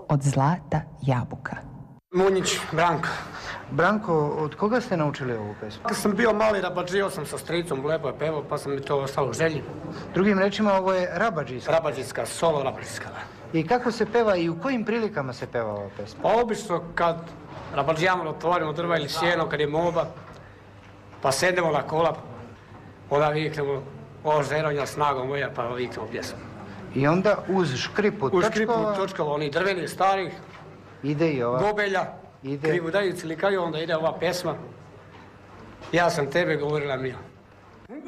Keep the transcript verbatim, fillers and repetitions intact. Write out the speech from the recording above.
od Zlata Jabuka. Munjić, Branko. Branko, od koga ste naučili ovu pesmu? Kad sam bio mali, rabadžio sam sa stricom, lepo je pevao, pa sam mi to ostalo u želji. Drugim rečima, ovo je rabadžijska. Rabadžijska, solo rabadžijska. I kako se peva i u kojim prilikama se peva ova pesma? Pa obično kad rabadžijamo, otvorimo drva ili sjeno, kad je moba, pa sedemo na kola, onda viknemo o žeronja snagom moja, pa viknemo pjesmu. I onda uz škripu točkova... Uz škripu točkova, oni drveni, starih, ide i ova... Gobelja, ide... krivu dajicu likaju, onda ide ova pesma. Ja sam tebe govorila milo.